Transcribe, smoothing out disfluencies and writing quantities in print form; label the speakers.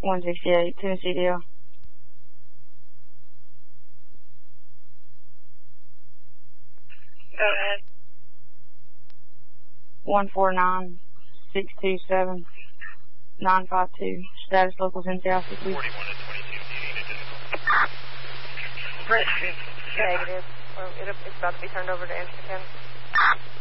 Speaker 1: 168, Tennessee Deal. 149-627-952. Status local Tennessee Alpha 2.
Speaker 2: 41 to 22,
Speaker 3: Negative. It's about to be turned over to Anderson County.